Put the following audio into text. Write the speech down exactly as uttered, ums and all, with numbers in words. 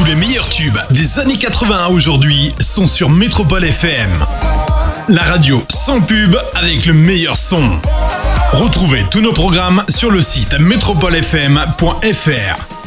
les meilleurs tubes des années quatre-vingts à aujourd'hui sont sur Métropole F M. La radio sans pub avec le meilleur son. Retrouvez tous nos programmes sur le site métropole f m point f r.